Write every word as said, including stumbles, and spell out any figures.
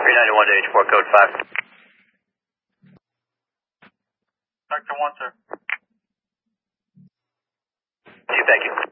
three ninety-one to H four, code five. Sector one, sir. Thank you.